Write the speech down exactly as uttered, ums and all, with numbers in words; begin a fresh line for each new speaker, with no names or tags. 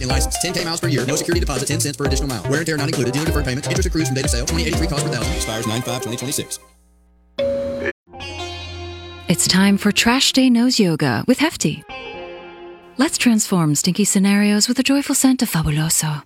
License, ten K miles per year, no security deposit, ten cents per additional mile. Wear and tear not included, dealer deferred payments, interest accrues from date of sale, twenty eighty-three cost per thousand, expires nine five twenty twenty-six.
It's time for Trash Day Nose Yoga with Hefty. Let's transform stinky scenarios with a joyful scent of Fabuloso.